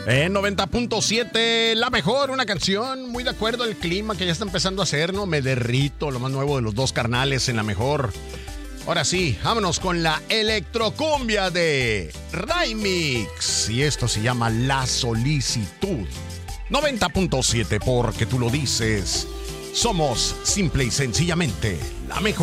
En 90.7, la mejor, una canción, muy de acuerdo al clima que ya está empezando a hacer, ¿no? Me derrito, lo más nuevo de los dos carnales en la mejor. Ahora sí, vámonos con la electrocumbia de Raimix. Y esto se llama La Solicitud. 90.7, porque tú lo dices. Somos simple y sencillamente la mejor.